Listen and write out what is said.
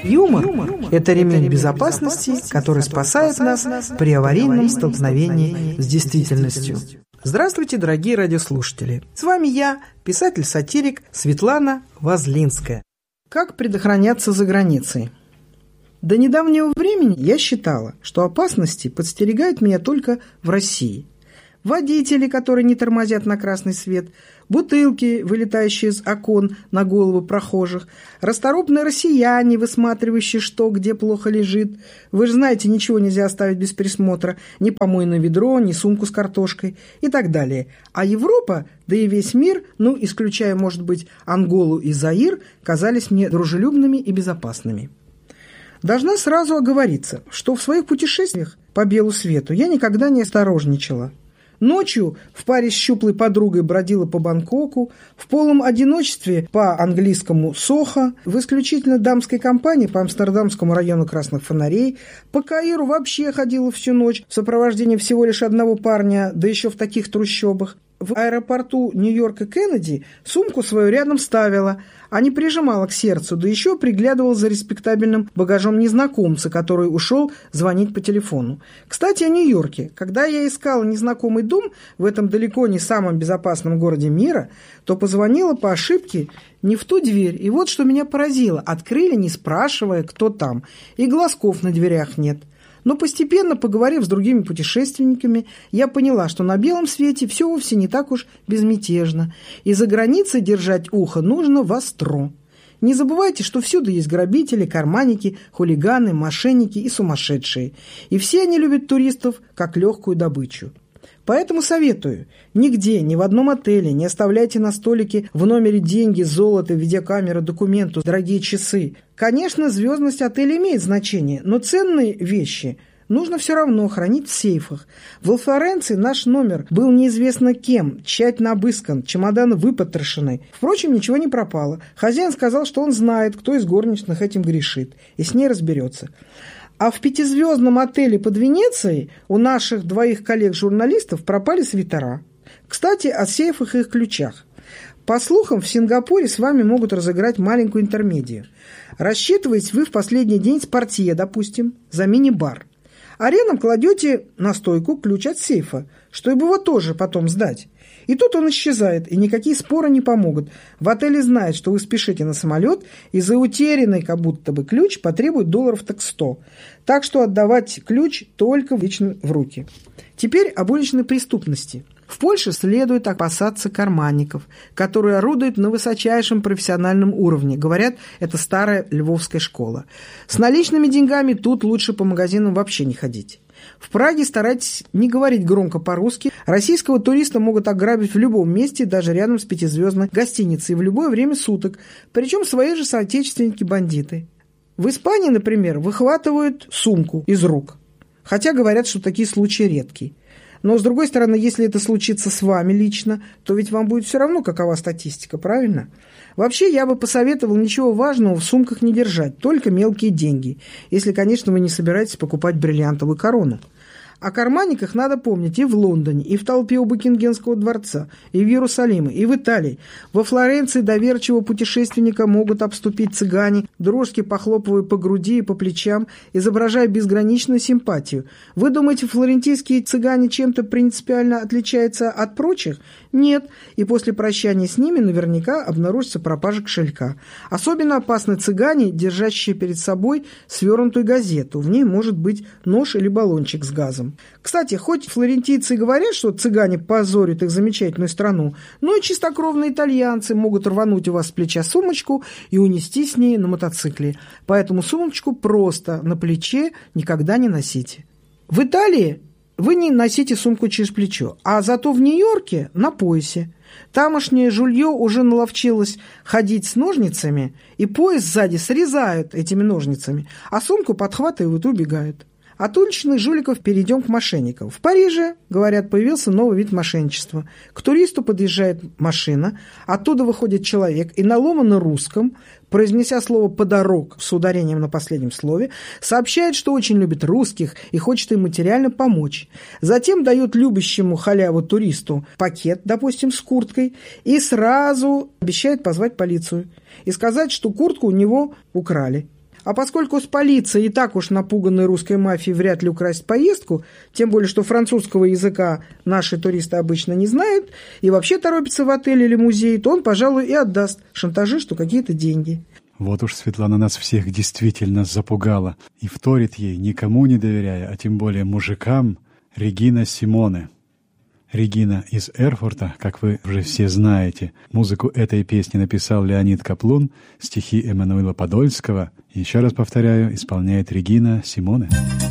Юмор – это ремень безопасности, который спасает нас при аварийном столкновении с действительностью. Здравствуйте, дорогие радиослушатели! С вами я, писатель-сатирик Светлана Возлинская. Как предохраняться за границей? До недавнего времени я считала, что опасности подстерегают меня только в России. Водители, которые не тормозят на красный свет, бутылки, вылетающие из окон на головы прохожих, расторопные россияне, высматривающие, что где плохо лежит. Вы же знаете, ничего нельзя оставить без присмотра, ни помойное ведро, ни сумку с картошкой и так далее. А Европа, да и весь мир, исключая, может быть, Анголу и Заир, казались мне дружелюбными и безопасными. Должна сразу оговориться, что в своих путешествиях по белу свету я никогда не осторожничала. Ночью в паре с щуплой подругой бродила по Бангкоку, в полном одиночестве по английскому Сохо, в исключительно дамской компании по Амстердамскому району красных фонарей, по Каиру вообще ходила всю ночь в сопровождении всего лишь одного парня, да еще в таких трущобах. В аэропорту Нью-Йорка Кеннеди сумку свою рядом ставила, а не прижимала к сердцу, да еще приглядывала за респектабельным багажом незнакомца, который ушел звонить по телефону. Кстати, о Нью-Йорке. Когда я искала незнакомый дом в этом далеко не самом безопасном городе мира, то позвонила по ошибке не в ту дверь. И вот что меня поразило. Открыли, не спрашивая, кто там. И глазков на дверях нет. Но постепенно, поговорив с другими путешественниками, я поняла, что на белом свете все вовсе не так уж безмятежно, и за границей держать ухо нужно востро. Не забывайте, что всюду есть грабители, карманники, хулиганы, мошенники и сумасшедшие, и все они любят туристов как легкую добычу. Поэтому советую, нигде, ни в одном отеле не оставляйте на столике в номере деньги, золото, видеокамеру, документы, дорогие часы. Конечно, звездность отеля имеет значение, но ценные вещи нужно все равно хранить в сейфах. В Флоренции наш номер был неизвестно кем, тщательно обыскан, чемоданы выпотрошены. Впрочем, ничего не пропало. Хозяин сказал, что он знает, кто из горничных этим грешит, и с ней разберется. А в 5-звездном отеле под Венецией у наших 2 коллег-журналистов пропали свитера. Кстати, о сейфах и их ключах. По слухам, в Сингапуре с вами могут разыграть маленькую интермедию. Рассчитываете вы в последний день с портье, допустим, за мини-бар. А рядом кладете на стойку ключ от сейфа, чтобы его тоже потом сдать. И тут он исчезает, и никакие споры не помогут. В отеле знают, что вы спешите на самолет, и за утерянный как будто бы ключ потребуют долларов так 100. Так что отдавать ключ только лично в руки. Теперь об уличной преступности. В Польше следует опасаться карманников, которые орудуют на высочайшем профессиональном уровне. Говорят, это старая львовская школа. С наличными деньгами тут лучше по магазинам вообще не ходить. В Праге старайтесь не говорить громко по-русски. Российского туриста могут ограбить в любом месте, даже рядом с 5-звездной гостиницей, в любое время суток. Причем свои же соотечественники-бандиты. В Испании, например, выхватывают сумку из рук. Хотя говорят, что такие случаи редкие. Но, с другой стороны, если это случится с вами лично, то ведь вам будет все равно, какова статистика, правильно? Вообще, я бы посоветовал ничего важного в сумках не держать, только мелкие деньги, если, конечно, вы не собираетесь покупать бриллиантовую корону. О карманниках надо помнить и в Лондоне, и в толпе у Букингемского дворца, и в Иерусалиме, и в Италии. Во Флоренции доверчивого путешественника могут обступить цыгане, дружески похлопывая по груди и по плечам, изображая безграничную симпатию. Вы думаете, флорентийские цыгане чем-то принципиально отличаются от прочих? Нет, и после прощания с ними наверняка обнаружится пропажа кошелька. Особенно опасны цыгане, держащие перед собой свернутую газету. В ней может быть нож или баллончик с газом. Кстати, хоть флорентийцы и говорят, что цыгане позорят их замечательную страну, но и чистокровные итальянцы могут рвануть у вас с плеча сумочку и унести с ней на мотоцикле. Поэтому сумочку просто на плече никогда не носите. В Италии вы не носите сумку через плечо, а зато в Нью-Йорке на поясе. Тамошнее жулье уже наловчилось ходить с ножницами, и пояс сзади срезают этими ножницами, а сумку подхватывают и убегают. От уличных жуликов перейдем к мошенникам. В Париже, говорят, появился новый вид мошенничества. К туристу подъезжает машина, оттуда выходит человек и на ломаном русском, произнеся слово «подорог» с ударением на последнем слове, сообщает, что очень любит русских и хочет им материально помочь. Затем дает любящему халяву туристу пакет, допустим, с курткой, и сразу обещает позвать полицию и сказать, что куртку у него украли. А поскольку с полицией и так уж напуганной русской мафией вряд ли украсть поездку, тем более, что французского языка наши туристы обычно не знают и вообще торопятся в отель или музей, то он, пожалуй, и отдаст шантажисту какие-то деньги. Вот уж Светлана нас всех действительно запугала и вторит ей, никому не доверяя, а тем более мужикам, Регина Симоне. Регина из Эрфурта, как вы уже все знаете. Музыку этой песни написал Леонид Каплун, стихи Эммануила Подольского. И еще раз повторяю, исполняет Регина Симоне.